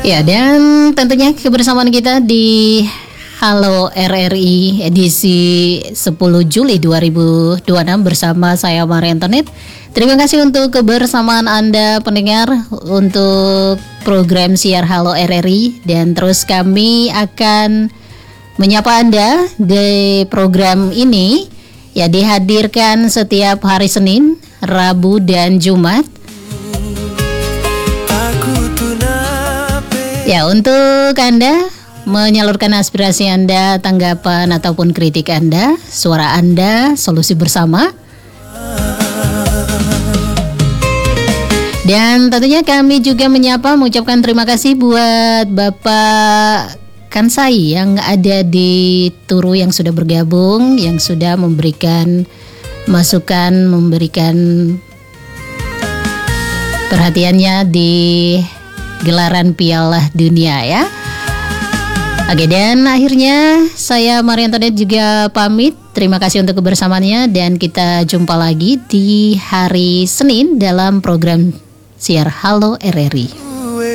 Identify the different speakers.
Speaker 1: Ya, dan tentunya kebersamaan kita di Halo RRI edisi 10 Juli 2026 bersama saya Maria Antoinette. Terima kasih untuk kebersamaan Anda pendengar untuk program siar Halo RRI, dan terus kami akan menyapa Anda di program ini ya, dihadirkan setiap hari Senin, Rabu dan Jumat. Ya, untuk Anda menyalurkan aspirasi Anda, tanggapan ataupun kritik Anda, suara Anda, solusi bersama. Dan tentunya kami juga mengucapkan terima kasih buat Bapak Kansai yang ada di Turu yang sudah bergabung, yang sudah memberikan masukan, memberikan perhatiannya di gelaran Piala Dunia ya. Oke, dan akhirnya saya Maria Antoinette juga pamit. Terima kasih untuk kebersamaannya, dan kita jumpa lagi di hari Senin dalam program siar Halo RRI.